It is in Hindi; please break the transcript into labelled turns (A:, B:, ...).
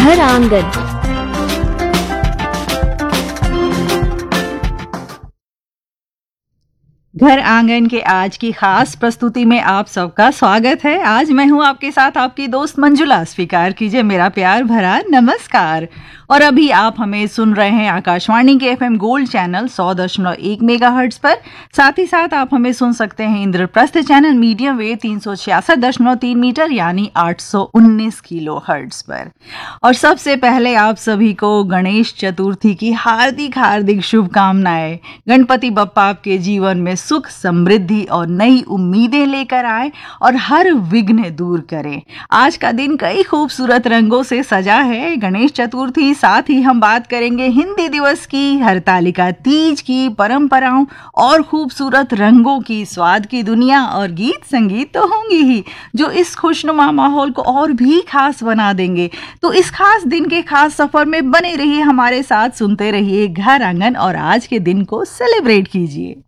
A: घर आंगन।
B: घर आंगन के आज की खास प्रस्तुति में आप सबका स्वागत है। आज मैं हूं आपके साथ आपकी दोस्त मंजुला। स्वीकार कीजिए मेरा प्यार भरा नमस्कार। और अभी आप हमें सुन रहे हैं आकाशवाणी के एफएम गोल्ड चैनल 100.1 मेगाहर्ट्ज पर। साथ ही साथ आप हमें सुन सकते हैं Indraprastha channel medium wave 366.3 metre यानी 819 किलो हर्ट्ज पर। और सबसे पहले आप सभी को गणेश चतुर्थी की हार्दिक हार्दिक शुभकामनाएं। गणपति बप्पा आपके जीवन में सुख समृद्धि और नई उम्मीदें लेकर आए और हर विघ्न दूर करें। आज का दिन कई खूबसूरत रंगों से सजा है। गणेश चतुर्थी, साथ ही हम बात करेंगे हिंदी दिवस की, हरतालिका तीज की, परंपराओं और खूबसूरत रंगों की, स्वाद की दुनिया और गीत संगीत तो होंगे ही जो इस खुशनुमा माहौल को और भी खास बना देंगे। तो इस खास दिन के खास सफर में बने रहिए हमारे साथ, सुनते रहिए घर आंगन और आज के दिन को सेलिब्रेट कीजिए।